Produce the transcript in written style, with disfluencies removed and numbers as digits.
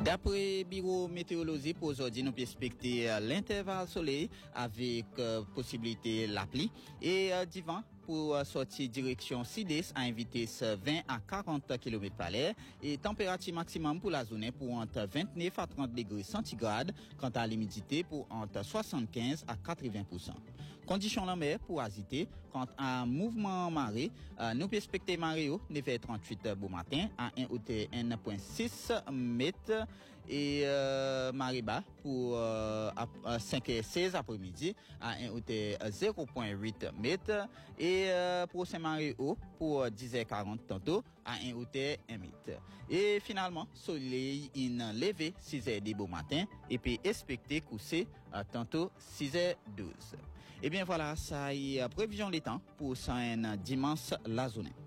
D'après Bureau météorologie pour aujourd'hui, nous pouvons expecter l'intervalle soleil avec possibilité la pluie et du vent pour sortir direction sud-est à une vitesse 20 à 40 km par l'heure et température maximum pour la journée pour entre 29 à 30 degrés centigrades, quant à l'humidité pour entre 75 à 80%. Conditions la mer pour agiter, quant à mouvement marée, nous pouvons expecter marée au 9h38 bon matin à 1 hauteur 1.6 mètres et marée bas pour 5h16 après-midi à 1 hauteur 0.8 mètres et prochain marée haut pour 10h40 tantôt à 1 hauteur 1 mètre. Et finalement, soleil in levé 6h10 bon matin et puis expecté coucher tantôt 6h12. Et bien voilà, ça y est prévision les temps pour ça un dimanche la journée.